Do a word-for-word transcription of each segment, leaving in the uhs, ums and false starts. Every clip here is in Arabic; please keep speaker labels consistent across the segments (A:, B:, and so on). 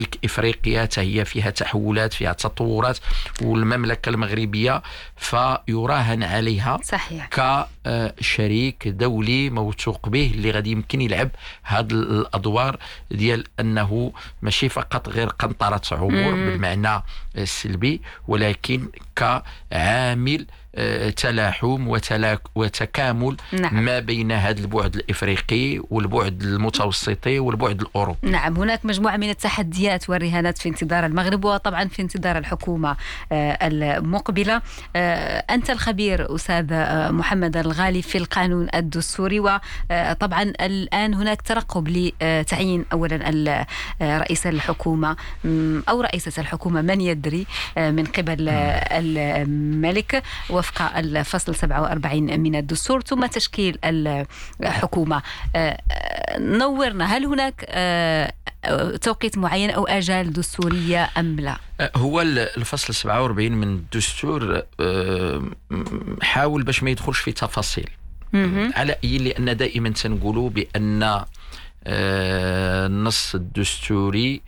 A: إفريقيا هي فيها تحولات، فيها تطورات، والمملكة المغربية فيراهن عليها
B: صحيح
A: كشريك دولي موثوق به اللي غادي يمكن يلعب هذه الأدوار ديال أنه ماشي فقط غير قنطرة عبور بالمعنى السلبي، ولكن كعامل تلاحم وتكامل
B: نعم.
A: ما بين هذا البعد الإفريقي والبعد المتوسطي والبعد الأوروبي.
B: نعم، هناك مجموعة من التحديات والرهانات في انتظار المغرب، وطبعا في انتظار الحكومة المقبلة. أنت الخبير أستاذ محمد الغالي في القانون الدستوري، وطبعا الآن هناك ترقب لتعيين أولا رئيس الحكومة أو رئيسة الحكومة، من يدري، من قبل الملك وفق الفصل سبعة وأربعين من الدستور، ثم تشكيل الحكومة. نورنا، هل هناك توقيت معين أو آجال دستورية أم لا؟
A: هو الفصل سبعة وأربعين من الدستور حاول باش ما يدخلش في تفاصيل على أي، لأن دائما تنقولوا بأن النص الدستوري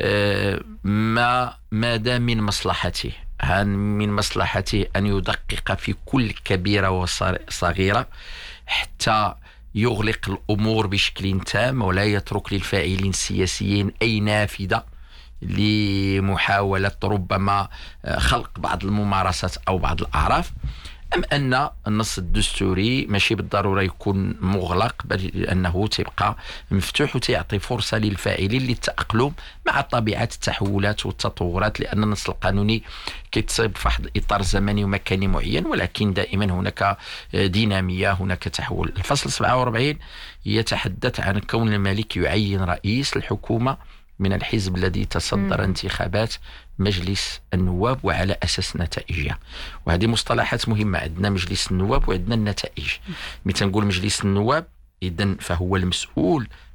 A: ما ماذا من مصلحته من مصلحته أن يدقق في كل كبيرة وصغيرة حتى يغلق الأمور بشكل تام، ولا يترك للفاعلين السياسيين أي نافذة لمحاولة ربما خلق بعض الممارسات أو بعض الأعراف. أم أن النص الدستوري ماشي بالضرورة يكون مغلق، بل أنه تبقى مفتوح وتعطي فرصة للفاعلين للتأقلم مع طبيعة التحولات والتطورات، لأن النص القانوني كيتصيب في واحد الإطار زمني ومكاني معين، ولكن دائما هناك دينامية، هناك تحول. الفصل سبعة وأربعين يتحدث عن كون الملك يعين رئيس الحكومة من الحزب الذي تصدر انتخابات مجلس النواب وعلى أساس نتائجها. وهذه مصطلحات مهمة، عندنا مجلس النواب وعندنا النتائج. مثل نقول مجلس النواب إذن فهو المسؤول